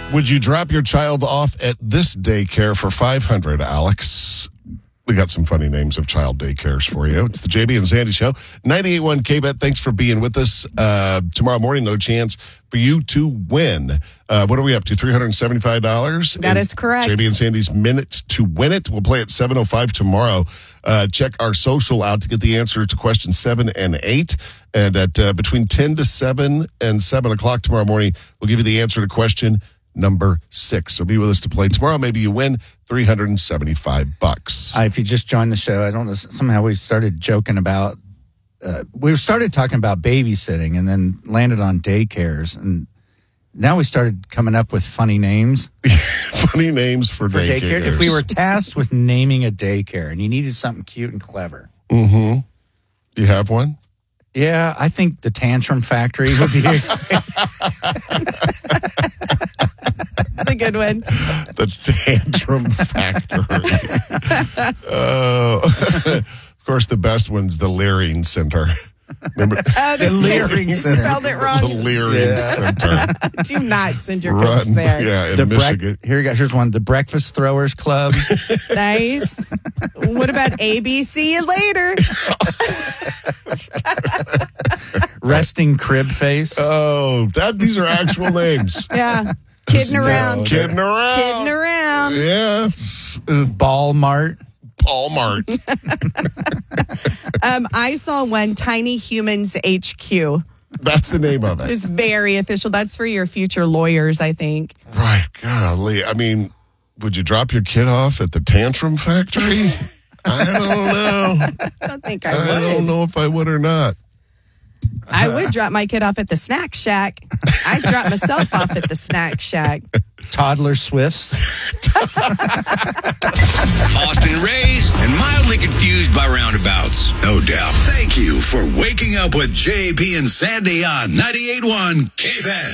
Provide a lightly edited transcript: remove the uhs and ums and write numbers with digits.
Would you drop your child off at this daycare for $500, Alex? We got some funny names of child daycares for you. It's the JB and Sandy Show. 98.1 KBET, thanks for being with us. Tomorrow morning, another chance for you to win. What are we up to, $375? That is correct. JB and Sandy's Minute to Win It. We'll play at 7:05 tomorrow. Check our social out to get the answer to question 7 and 8. And at between 10 to 7 and 7 o'clock tomorrow morning, we'll give you the answer to question number 6. So be with us to play tomorrow. Maybe you win $375. If you just joined the show, I don't know, somehow we started joking about, we started talking about babysitting and then landed on daycares. And now we started coming up with funny names. Funny names for daycare. If we were tasked with naming a daycare and you needed something cute and clever. Mm-hmm. Do you have one? Yeah, I think the Tantrum Factory would be That's a good one. The Tantrum Factory. Of course, the best one's the Leering Center. Remember? The Leering Center. You spelled it wrong. The Leering Center. Do not send your kids there. Yeah, in the Michigan. Here's one. The Breakfast Throwers Club. Nice. What about ABC and later? Resting Crib Face. Oh, these are actual names. Yeah. Kidding around. Kidding around. Kidding around. Yes. Ball Mart. Paul Mart. I saw one, Tiny Humans HQ. That's the name of it. It's very official. That's for your future lawyers, I think. Right. Golly. I mean, would you drop your kid off at the Tantrum Factory? I don't know. I don't think I would. I don't know if I would or not. I would drop my kid off at the Snack Shack. I'd drop myself off at the Snack Shack. Toddler Swifts. Austin raised and mildly confused by roundabouts. No doubt. Thank you for waking up with JP and Sandy on 98.1 KFAN.